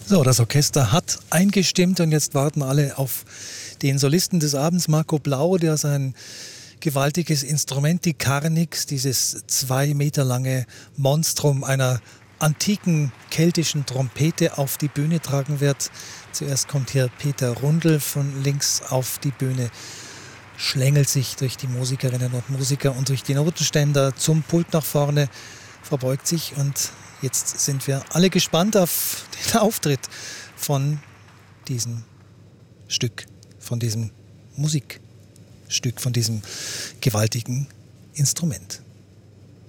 So, das Orchester hat eingestimmt und jetzt warten alle auf den Solisten des Abends, Marco Blau, der sein gewaltiges Instrument, die Carnix, dieses 2 Meter lange Monstrum einer antiken keltischen Trompete auf die Bühne tragen wird. Zuerst kommt hier Peter Rundl von links auf die Bühne, schlängelt sich durch die Musikerinnen und Musiker und durch die Notenständer zum Pult nach vorne, verbeugt sich und jetzt sind wir alle gespannt auf den Auftritt von diesem Stück, von diesem Musikstück, von diesem gewaltigen Instrument.